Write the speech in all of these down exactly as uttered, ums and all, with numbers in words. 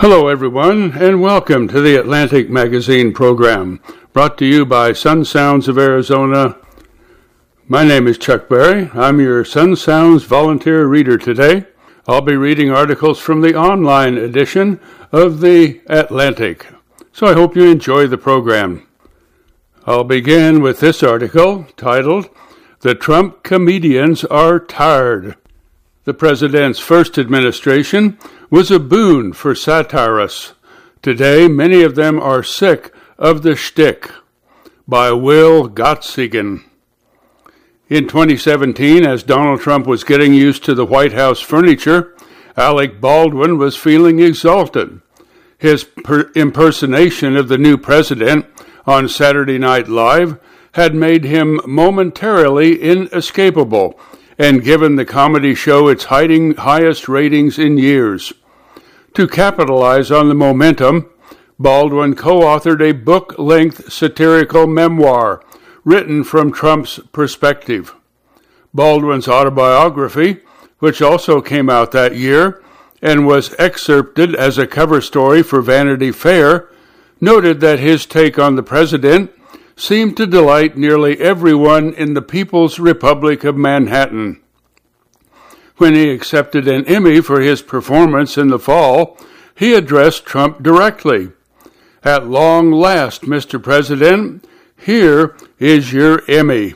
Hello, everyone, and welcome to the Atlantic Magazine program, brought to you by Sun Sounds of Arizona. My name is Chuck Berry. I'm your Sun Sounds volunteer reader today. I'll be reading articles from the online edition of the Atlantic, so I hope you enjoy the program. I'll begin with this article titled, "The Trump Comedians Are Tired." The president's first administration was a boon for satirists. Today, many of them are sick of the shtick. By Will Gottsagen. In twenty seventeen, as Donald Trump was getting used to the White House furniture, Alec Baldwin was feeling exalted. His per- impersonation of the new president on Saturday Night Live had made him momentarily inescapable and given the comedy show its hiding highest ratings in years. To capitalize on the momentum, Baldwin co-authored a book-length satirical memoir written from Trump's perspective. Baldwin's autobiography, which also came out that year and was excerpted as a cover story for Vanity Fair, noted that his take on the president seemed to delight nearly everyone in the People's Republic of Manhattan. When he accepted an Emmy for his performance in the fall, he addressed Trump directly. "At long last, Mister President, here is your Emmy."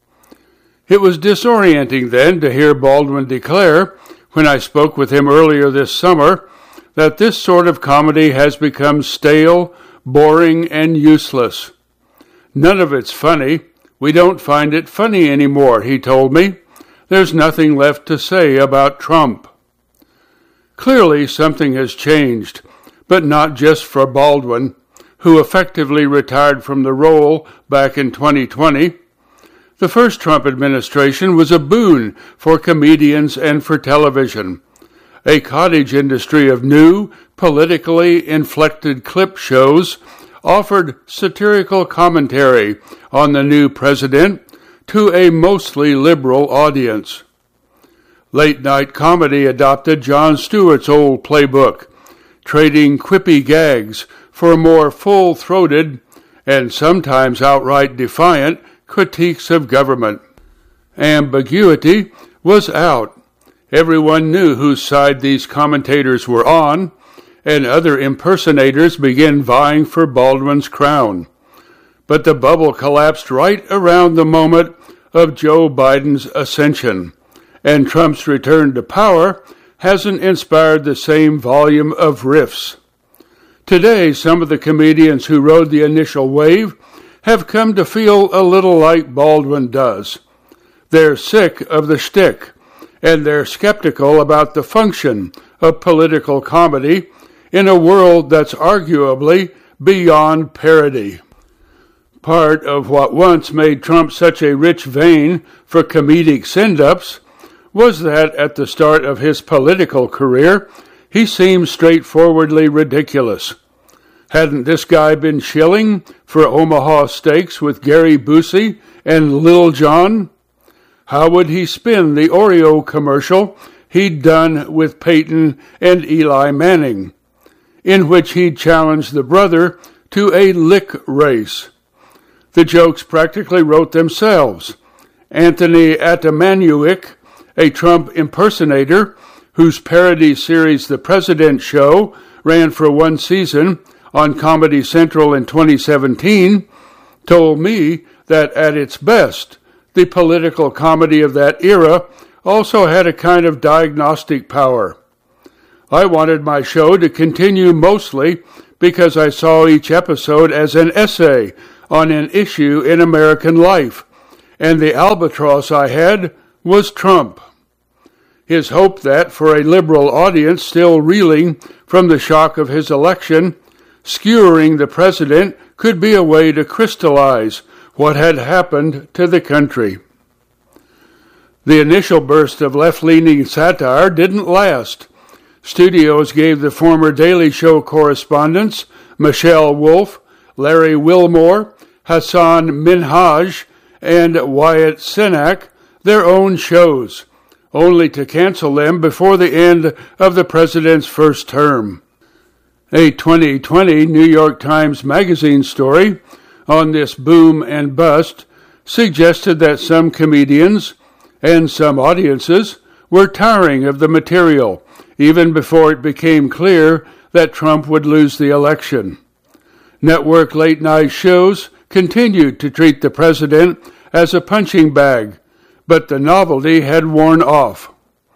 It was disorienting then to hear Baldwin declare, when I spoke with him earlier this summer, that this sort of comedy has become stale, boring, and useless. "None of it's funny. We don't find it funny anymore," he told me. "There's nothing left to say about Trump." Clearly, something has changed, but not just for Baldwin, who effectively retired from the role back in twenty twenty. The first Trump administration was a boon for comedians and for television. A cottage industry of new, politically inflected clip shows offered satirical commentary on the new president to a mostly liberal audience. Late-night comedy adopted Jon Stewart's old playbook, trading quippy gags for more full-throated and sometimes outright defiant critiques of government. Ambiguity was out. Everyone knew whose side these commentators were on, and other impersonators began vying for Baldwin's crown. But the bubble collapsed right around the moment of Joe Biden's ascension, and Trump's return to power hasn't inspired the same volume of riffs. Today, some of the comedians who rode the initial wave have come to feel a little like Baldwin does. They're sick of the shtick, and they're skeptical about the function of political comedy in a world that's arguably beyond parody. Part of what once made Trump such a rich vein for comedic send-ups was that at the start of his political career, he seemed straightforwardly ridiculous. Hadn't this guy been shilling for Omaha Steaks with Gary Busey and Lil Jon? How would he spin the Oreo commercial he'd done with Peyton and Eli Manning, in which he'd challenged the brother to a lick race? The jokes practically wrote themselves. Anthony Atamanuik, a Trump impersonator whose parody series The President Show ran for one season on Comedy Central in twenty seventeen, told me that at its best, the political comedy of that era also had a kind of diagnostic power. I wanted my show to continue mostly because I saw each episode as an essay on an issue in American life, and the albatross I had was Trump. His hope that, for a liberal audience still reeling from the shock of his election, skewering the president could be a way to crystallize what had happened to the country. The initial burst of left-leaning satire didn't last. Studios gave the former Daily Show correspondents Michelle Wolf, Larry Wilmore, Hassan Minhaj, and Wyatt Cenac their own shows, only to cancel them before the end of the president's first term. A twenty twenty New York Times Magazine story on this boom and bust suggested that some comedians and some audiences were tiring of the material even before it became clear that Trump would lose the election. Network late-night shows continued to treat the president as a punching bag, but the novelty had worn off.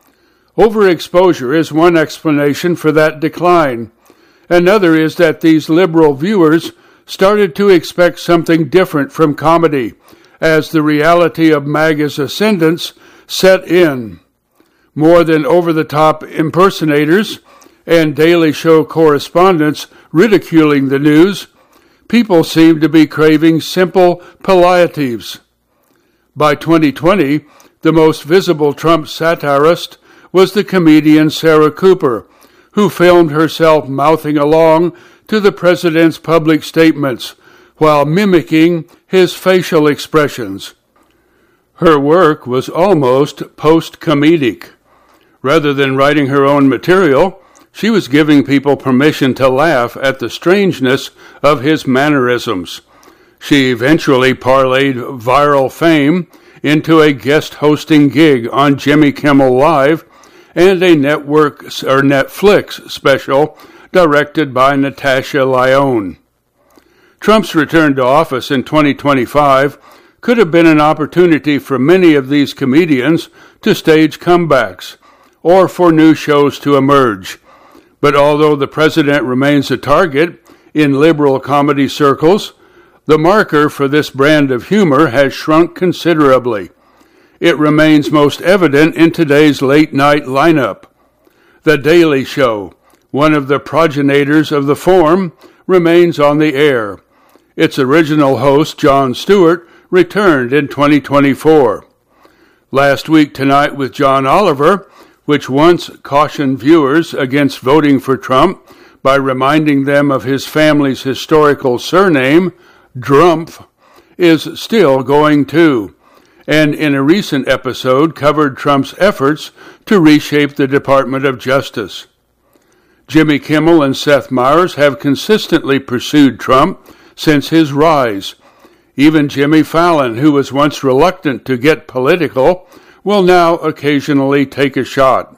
Overexposure is one explanation for that decline. Another is that these liberal viewers started to expect something different from comedy as the reality of MAGA's ascendance set in. More than over-the-top impersonators and Daily Show correspondents ridiculing the news, people seem to be craving simple palliatives. By twenty twenty, the most visible Trump satirist was the comedian Sarah Cooper, who filmed herself mouthing along to the president's public statements while mimicking his facial expressions. Her work was almost post-comedic. Rather than writing her own material, she was giving people permission to laugh at the strangeness of his mannerisms. She eventually parlayed viral fame into a guest hosting gig on Jimmy Kimmel Live and a network or Netflix special directed by Natasha Lyonne. Trump's return to office in twenty twenty-five could have been an opportunity for many of these comedians to stage comebacks or for new shows to emerge. But although the president remains a target in liberal comedy circles, the marker for this brand of humor has shrunk considerably. It remains most evident in today's late-night lineup. The Daily Show, one of the progenitors of the form, remains on the air. Its original host, Jon Stewart, returned in twenty twenty-four. Last Week Tonight with John Oliver, which once cautioned viewers against voting for Trump by reminding them of his family's historical surname, Drumpf, is still going too, and in a recent episode covered Trump's efforts to reshape the Department of Justice. Jimmy Kimmel and Seth Meyers have consistently pursued Trump since his rise. Even Jimmy Fallon, who was once reluctant to get political, will now occasionally take a shot.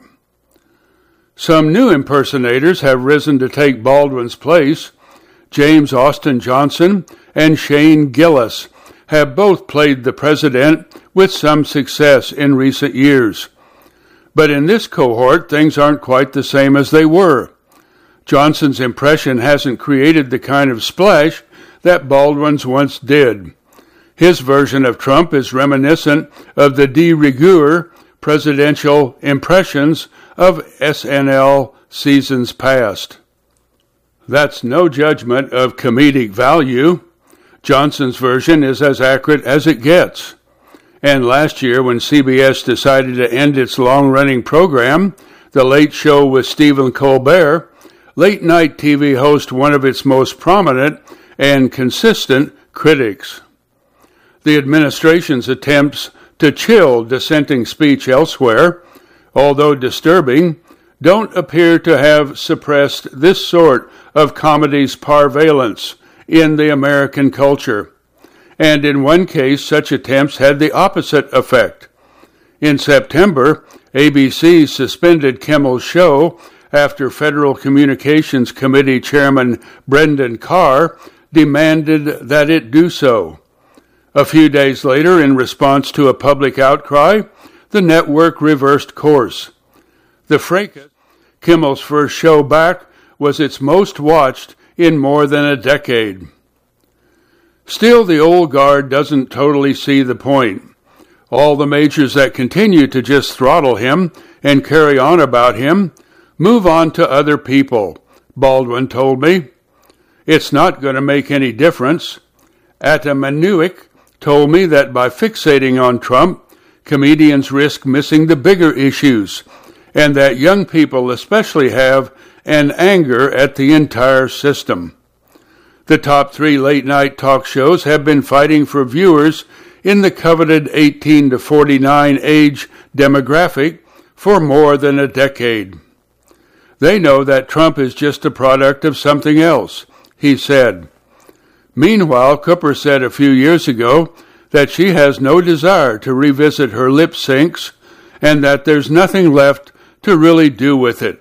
Some new impersonators have risen to take Baldwin's place. James Austin Johnson and Shane Gillis have both played the president with some success in recent years. But in this cohort, things aren't quite the same as they were. Johnson's impression hasn't created the kind of splash that Baldwin's once did. His version of Trump is reminiscent of the de rigueur presidential impressions of S N L seasons past. That's no judgment of comedic value. Johnson's version is as accurate as it gets. And last year, when C B S decided to end its long-running program, The Late Show with Stephen Colbert, late-night T V host one of its most prominent and consistent critics. The administration's attempts to chill dissenting speech elsewhere, although disturbing, don't appear to have suppressed this sort of comedy's parvalence in the American culture. And in one case, such attempts had the opposite effect. In September, A B C suspended Kimmel's show after Federal Communications Committee Chairman Brendan Carr demanded that it do so. A few days later, in response to a public outcry, the network reversed course. The Fracas, Kimmel's first show back, was its most watched in more than a decade. Still, the old guard doesn't totally see the point. All the majors that continue to just throttle him and carry on about him move on to other people, Baldwin told me. It's not going to make any difference. Atta Manuik told me that by fixating on Trump, comedians risk missing the bigger issues, and that young people especially have an anger at the entire system. The top three late-night talk shows have been fighting for viewers in the coveted eighteen to forty-nine age demographic for more than a decade. They know that Trump is just a product of something else, he said. Meanwhile, Cooper said a few years ago that she has no desire to revisit her lip syncs and that there's nothing left to really do with it.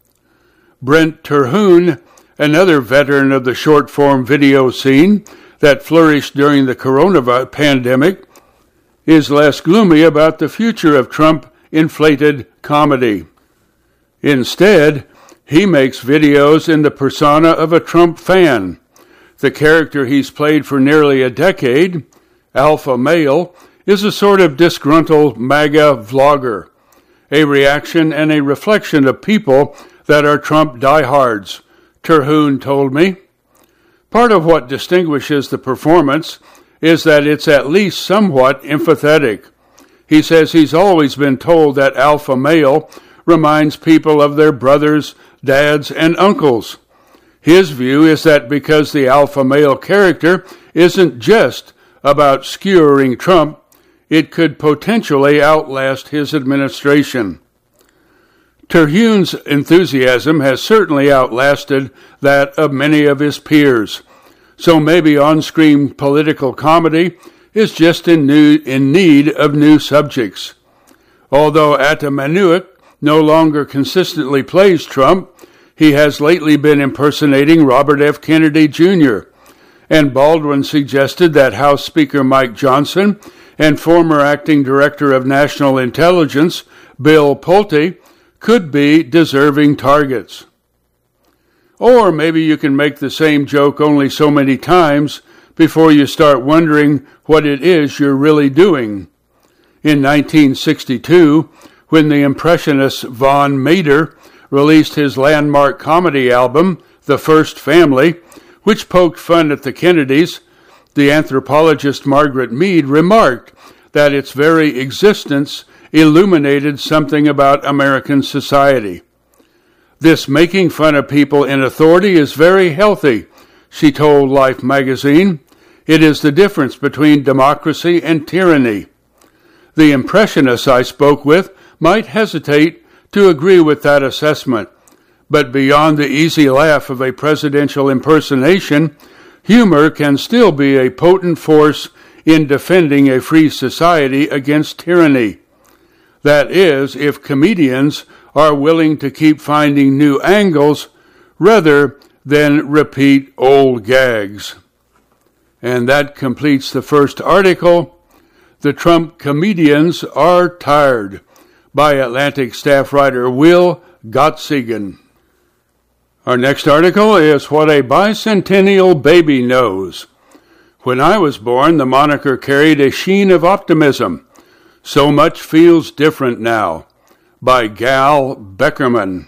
Brent Terhune, another veteran of the short-form video scene that flourished during the coronavirus pandemic, is less gloomy about the future of Trump-inflated comedy. Instead, he makes videos in the persona of a Trump fan. The character he's played for nearly a decade, Alpha Male, is a sort of disgruntled MAGA vlogger, a reaction and a reflection of people that are Trump diehards, Terhune told me. Part of what distinguishes the performance is that it's at least somewhat empathetic. He says he's always been told that Alpha Male reminds people of their brothers, dads, and uncles. His view is that because the Alpha Male character isn't just about skewering Trump, it could potentially outlast his administration. Terhune's enthusiasm has certainly outlasted that of many of his peers, so maybe on-screen political comedy is just in, new, in need of new subjects. Although Atamanuik no longer consistently plays Trump, he has lately been impersonating Robert F. Kennedy Junior, and Baldwin suggested that House Speaker Mike Johnson and former acting director of National Intelligence Bill Pulte could be deserving targets. Or maybe you can make the same joke only so many times before you start wondering what it is you're really doing. In nineteen sixty-two, when the impressionist Von Mader released his landmark comedy album, The First Family, which poked fun at the Kennedys, the anthropologist Margaret Mead remarked that its very existence illuminated something about American society. This making fun of people in authority is very healthy, she told Life magazine. It is the difference between democracy and tyranny. The impressionists I spoke with might hesitate to agree with that assessment, but beyond the easy laugh of a presidential impersonation, humor can still be a potent force in defending a free society against tyranny. That is, if comedians are willing to keep finding new angles rather than repeat old gags. And that completes the first article, The Trump Comedians Are Tired, by Atlantic staff writer Will Gottsagen. Our next article is What a Bicentennial Baby Knows. When I was born, the moniker carried a sheen of optimism. So much feels different now, by Gal Beckerman.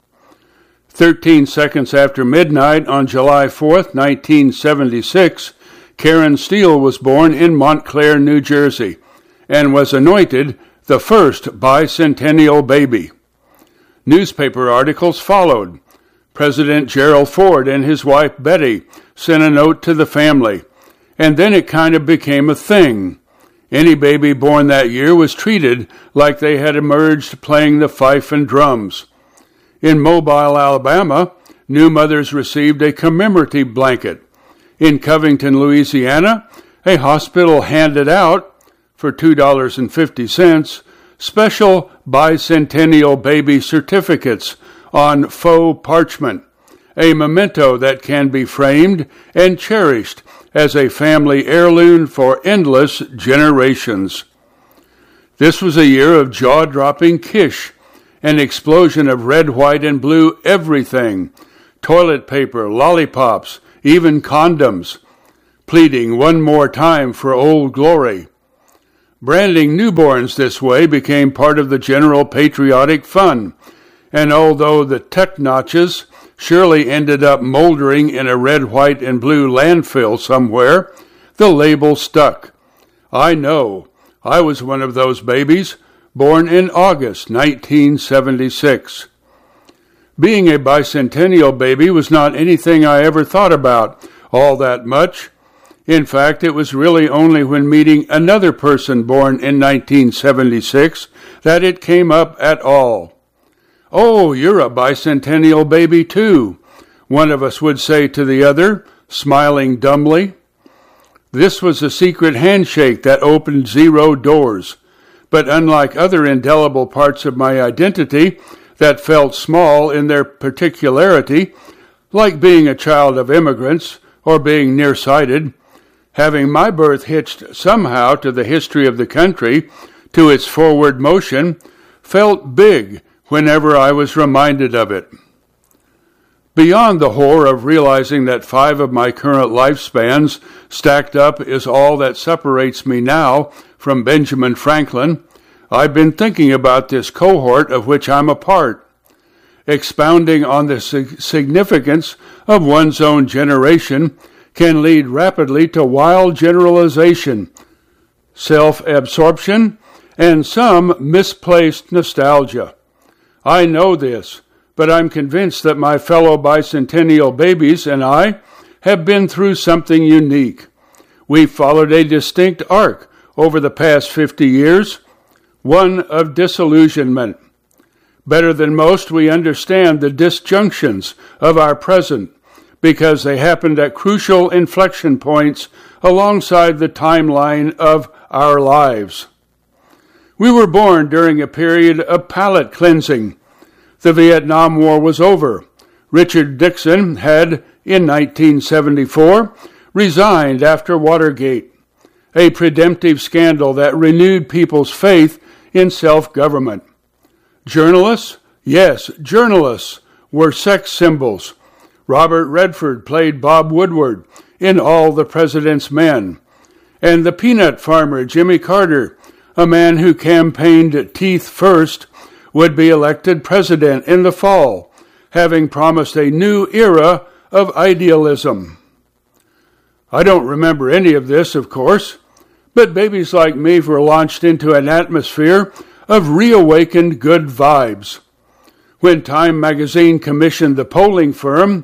Thirteen seconds after midnight on July fourth, nineteen seventy-six, Karen Steele was born in Montclair, New Jersey, and was anointed the first bicentennial baby. Newspaper articles followed. President Gerald Ford and his wife Betty sent a note to the family, and then it kind of became a thing. Any baby born that year was treated like they had emerged playing the fife and drums. In Mobile, Alabama, new mothers received a commemorative blanket. In Covington, Louisiana, a hospital handed out, for two dollars and fifty cents, special bicentennial baby certificates on faux parchment, a memento that can be framed and cherished as a family heirloom for endless generations. This was a year of jaw-dropping quiche, an explosion of red, white, and blue everything, toilet paper, lollipops, even condoms, pleading one more time for Old Glory. Branding newborns this way became part of the general patriotic fun, and although the tech notches surely ended up moldering in a red, white, and blue landfill somewhere, the label stuck. I know. I was one of those babies, born in August nineteen seventy-six. Being a bicentennial baby was not anything I ever thought about all that much. In fact, it was really only when meeting another person born in nineteen seventy-six that it came up at all. "Oh, you're a bicentennial baby too," one of us would say to the other, smiling dumbly. This was a secret handshake that opened zero doors. But unlike other indelible parts of my identity that felt small in their particularity, like being a child of immigrants or being nearsighted, having my birth hitched somehow to the history of the country, to its forward motion, felt big whenever I was reminded of it. Beyond the horror of realizing that five of my current lifespans stacked up is all that separates me now from Benjamin Franklin, I've been thinking about this cohort of which I'm a part, expounding on the significance of one's own generation can lead rapidly to wild generalization, self-absorption, and some misplaced nostalgia. I know this, but I'm convinced that my fellow bicentennial babies and I have been through something unique. We've followed a distinct arc over the past fifty years, one of disillusionment. Better than most, we understand the disjunctions of our present because they happened at crucial inflection points alongside the timeline of our lives. We were born during a period of palate cleansing. The Vietnam War was over. Richard Nixon had, in nineteen seventy-four, resigned after Watergate, a redemptive scandal that renewed people's faith in self-government. Journalists, yes, journalists, were sex symbols. Robert Redford played Bob Woodward in All the President's Men. And the peanut farmer, Jimmy Carter, a man who campaigned teeth first, would be elected president in the fall, having promised a new era of idealism. I don't remember any of this, of course, but babies like me were launched into an atmosphere of reawakened good vibes. When Time magazine commissioned the polling firm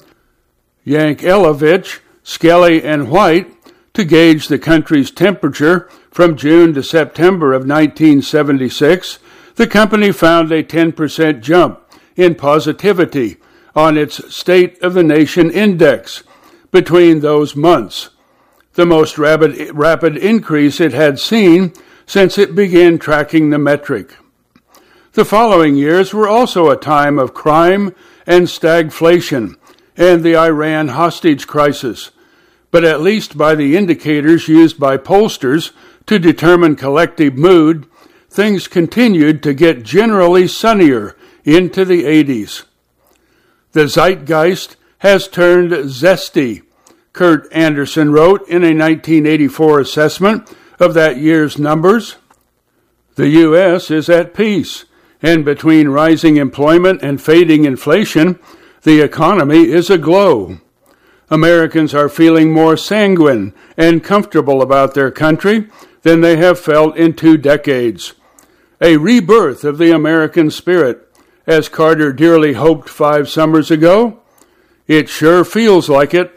Yankelovich, Skelly and White to gauge the country's temperature from June to September of nineteen seventy-six, the company found a ten percent jump in positivity on its State of the Nation Index between those months, the most rapid, rapid increase it had seen since it began tracking the metric. The following years were also a time of crime and stagflation and the Iran hostage crisis, but at least by the indicators used by pollsters to determine collective mood, things continued to get generally sunnier into the eighties. The zeitgeist has turned zesty, Kurt Anderson wrote in a nineteen eighty-four assessment of that year's numbers. The U S is at peace, and between rising employment and fading inflation, the economy is aglow. Americans are feeling more sanguine and comfortable about their country than they have felt in two decades. A rebirth of the American spirit, as Carter dearly hoped five summers ago. It sure feels like it.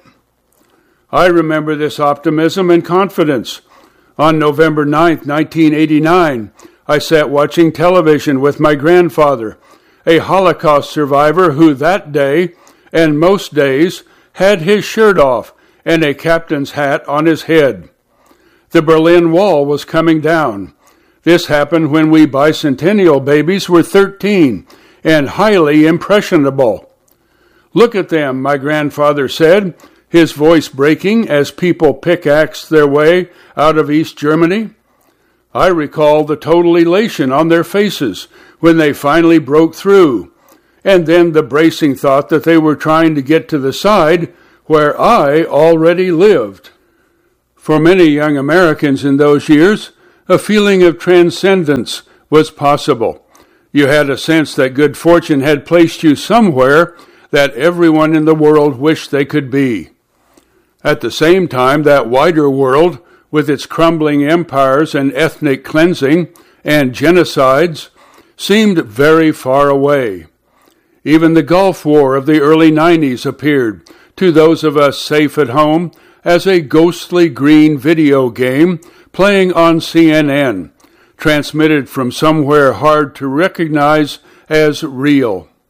I remember this optimism and confidence. On November ninth, nineteen eighty-nine, I sat watching television with my grandfather, a Holocaust survivor who that day, and most days, had his shirt off and a captain's hat on his head. The Berlin Wall was coming down. This happened when we bicentennial babies were thirteen and highly impressionable. Look at them, my grandfather said, his voice breaking as people pickaxed their way out of East Germany. I recall the total elation on their faces when they finally broke through, and then the bracing thought that they were trying to get to the side where I already lived. For many young Americans in those years, a feeling of transcendence was possible. You had a sense that good fortune had placed you somewhere that everyone in the world wished they could be. At the same time, that wider world, with its crumbling empires and ethnic cleansing and genocides, seemed very far away. Even the Gulf War of the early nineties appeared, to those of us safe at home, as a ghostly green video game playing on C N N, transmitted from somewhere hard to recognize as real.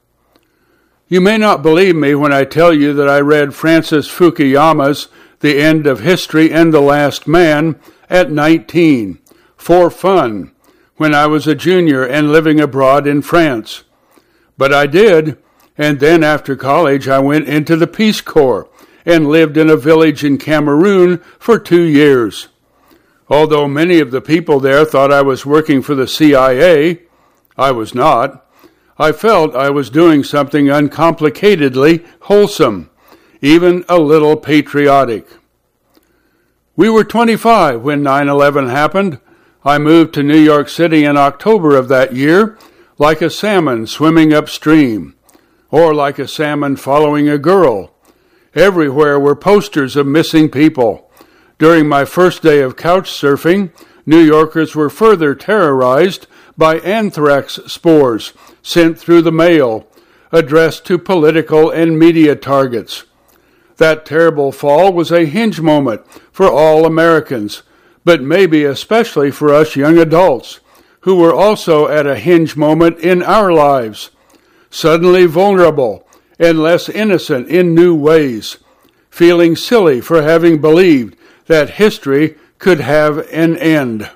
You may not believe me when I tell you that I read Francis Fukuyama's The End of History and the Last Man at nineteen, for fun, when I was a junior and living abroad in France. But I did, and then after college I went into the Peace Corps and lived in a village in Cameroon for two years. Although many of the people there thought I was working for the C I A, I was not. I felt I was doing something uncomplicatedly wholesome, even a little patriotic. We were twenty-five when nine eleven happened. I moved to New York City in October of that year, like a salmon swimming upstream, or like a salmon following a girl. Everywhere were posters of missing people. During my first day of couch surfing, New Yorkers were further terrorized by anthrax spores sent through the mail, addressed to political and media targets. That terrible fall was a hinge moment for all Americans, but maybe especially for us young adults, who were also at a hinge moment in our lives, suddenly vulnerable and less innocent in new ways, feeling silly for having believed that history could have an end.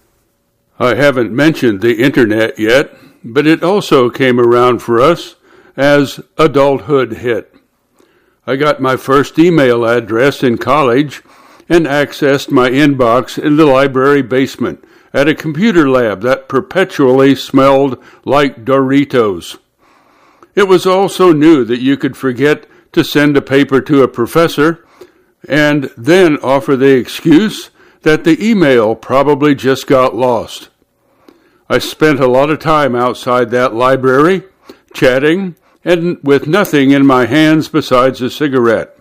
I haven't mentioned the internet yet, but it also came around for us as adulthood hit. I got my first email address in college and accessed my inbox in the library basement at a computer lab that perpetually smelled like Doritos. It was also new that you could forget to send a paper to a professor and then offer the excuse that the email probably just got lost. I spent a lot of time outside that library, chatting, and with nothing in my hands besides a cigarette.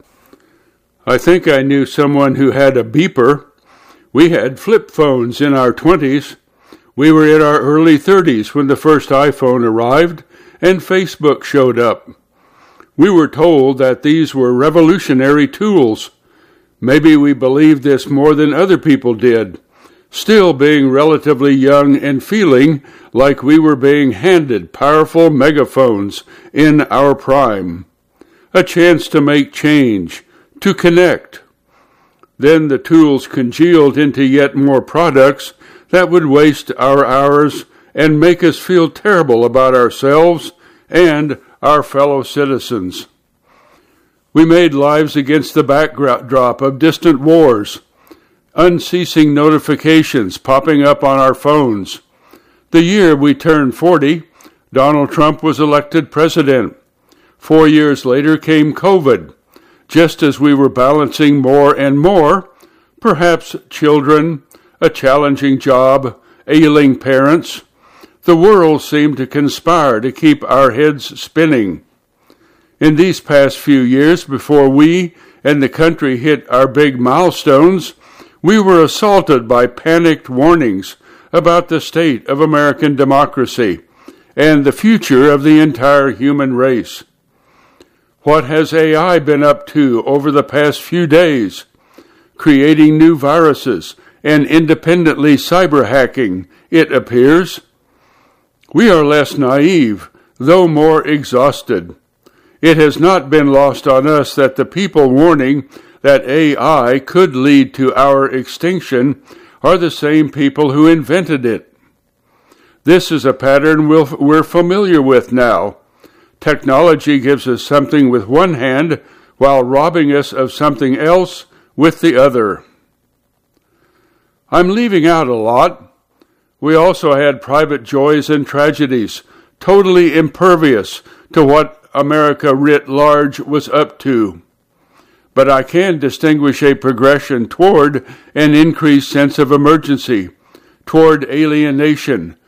I think I knew someone who had a beeper. We had flip phones in our twenties. We were in our early thirties when the first iPhone arrived and Facebook showed up. We were told that these were revolutionary tools. Maybe we believed this more than other people did, still being relatively young and feeling like we were being handed powerful megaphones in our prime. A chance to make change, to connect. Then the tools congealed into yet more products that would waste our hours and make us feel terrible about ourselves and our fellow citizens. We made lives against the backdrop of distant wars, unceasing notifications popping up on our phones. The year we turned forty, Donald Trump was elected president. Four years later came COVID. Just as we were balancing more and more, perhaps children, a challenging job, ailing parents, the world seemed to conspire to keep our heads spinning. In these past few years, before we and the country hit our big milestones, we were assaulted by panicked warnings about the state of American democracy and the future of the entire human race. What has A I been up to over the past few days? Creating new viruses and independently cyber hacking, it appears. We are less naive, though more exhausted. It has not been lost on us that the people warning that A I could lead to our extinction are the same people who invented it. This is a pattern we're familiar with now. Technology gives us something with one hand while robbing us of something else with the other. I'm leaving out a lot. We also had private joys and tragedies, totally impervious to what America writ large was up to. But I can distinguish a progression toward an increased sense of emergency, toward alienation,